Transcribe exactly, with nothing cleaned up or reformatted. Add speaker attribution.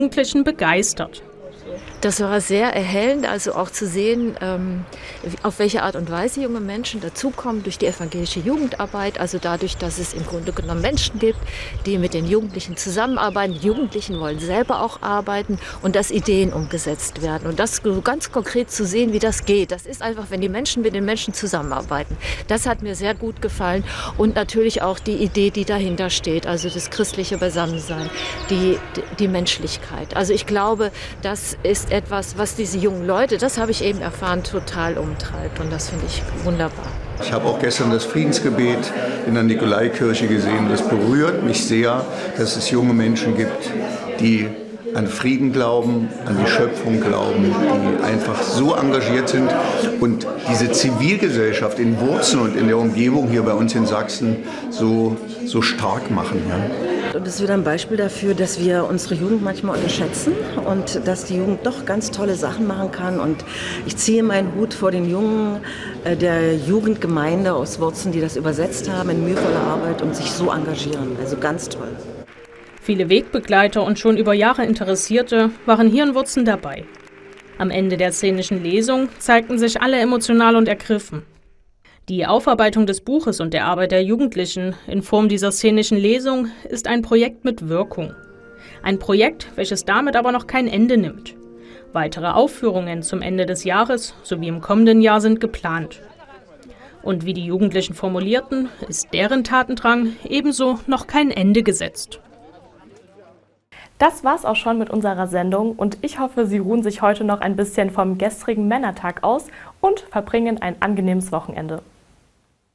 Speaker 1: Jugendlichen begeistert.
Speaker 2: Das war sehr erhellend, also auch zu sehen, ähm, auf welche Art und Weise junge Menschen dazukommen durch die evangelische Jugendarbeit, also dadurch, dass es im Grunde genommen Menschen gibt, die mit den Jugendlichen zusammenarbeiten. Die Jugendlichen wollen selber auch arbeiten und dass Ideen umgesetzt werden. Und das ganz konkret zu sehen, wie das geht, das ist einfach, wenn die Menschen mit den Menschen zusammenarbeiten. Das hat mir sehr gut gefallen und natürlich auch die Idee, die dahinter steht, also das christliche Beisammensein, die, die Menschlichkeit. Also ich glaube, das ist etwas, was diese jungen Leute, das habe ich eben erfahren, total umtreibt. Und das finde ich wunderbar.
Speaker 3: Ich habe auch gestern das Friedensgebet in der Nikolaikirche gesehen. Das berührt mich sehr, dass es junge Menschen gibt, die an Frieden glauben, an die Schöpfung glauben, die einfach so engagiert sind und diese Zivilgesellschaft in Wurzeln und in der Umgebung hier bei uns in Sachsen so, so stark machen. Ja.
Speaker 4: Und das ist wieder ein Beispiel dafür, dass wir unsere Jugend manchmal unterschätzen und dass die Jugend doch ganz tolle Sachen machen kann. Und ich ziehe meinen Hut vor den Jungen der Jugendgemeinde aus Wurzen, die das übersetzt haben in mühevoller Arbeit und sich so engagieren. Also ganz toll.
Speaker 1: Viele Wegbegleiter und schon über Jahre Interessierte waren hier in Wurzen dabei. Am Ende der szenischen Lesung zeigten sich alle emotional und ergriffen. Die Aufarbeitung des Buches und der Arbeit der Jugendlichen in Form dieser szenischen Lesung ist ein Projekt mit Wirkung. Ein Projekt, welches damit aber noch kein Ende nimmt. Weitere Aufführungen zum Ende des Jahres sowie im kommenden Jahr sind geplant. Und wie die Jugendlichen formulierten, ist deren Tatendrang ebenso noch kein Ende gesetzt.
Speaker 5: Das war's auch schon mit unserer Sendung und ich hoffe, Sie ruhen sich heute noch ein bisschen vom gestrigen Männertag aus und verbringen ein angenehmes Wochenende.